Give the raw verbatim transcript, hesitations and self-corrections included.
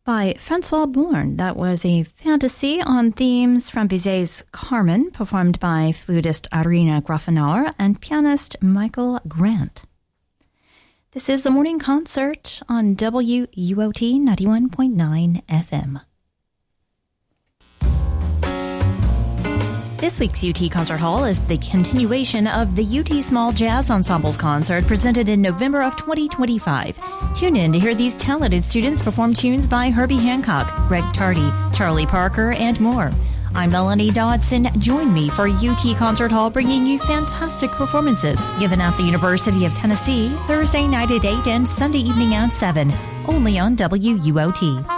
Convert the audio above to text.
by Francois Bourne. That was a fantasy on themes from Bizet's Carmen, performed by flutist Irina Grafenauer and pianist Michael Grant. This is the Morning Concert on W U O T ninety-one point nine F M. This week's U T Concert Hall is the continuation of the U T Small Jazz Ensembles concert presented in November of twenty twenty-five. Tune in to hear these talented students perform tunes by Herbie Hancock, Greg Tardy, Charlie Parker, and more. I'm Melanie Dodson. Join me for U T Concert Hall, bringing you fantastic performances given at the University of Tennessee Thursday night at eight and Sunday evening at seven, only on W U O T.